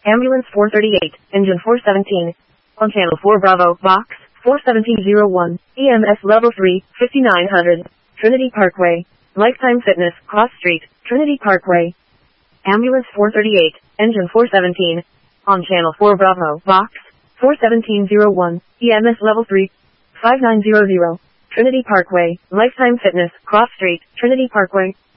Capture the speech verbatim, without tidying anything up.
Ambulance four thirty-eight, engine four seventeen. On channel four Bravo, box four seventeen oh one, E M S level three, fifty-nine hundred. Trinity Parkway. Lifetime Fitness, Cross Street, Trinity Parkway. Ambulance four thirty-eight, engine four seventeen. On channel four Bravo, box four seventeen oh one, E M S level three, five nine hundred. Trinity Parkway. Lifetime Fitness, Cross Street, Trinity Parkway.